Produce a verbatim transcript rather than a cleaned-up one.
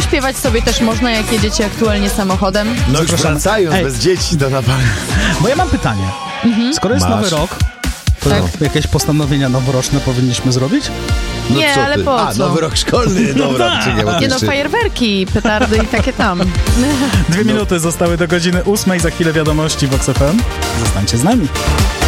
zaśpiewać sobie też można, jak jedziecie aktualnie samochodem. No już wracając bez dzieci do napadu. Bo ja mam pytanie. Mhm. Skoro jest Masz. nowy rok, to Tak. jakieś postanowienia noworoczne powinniśmy zrobić? No Nie, co ale ty? po A, co? nowy rok szkolny, dobra, tak. czy nie, bo to Nie no, jeszcze... fajerwerki, petardy i takie tam. Dwie minuty zostały do godziny ósmej, za chwilę wiadomości w Vox F M. Zostańcie z nami.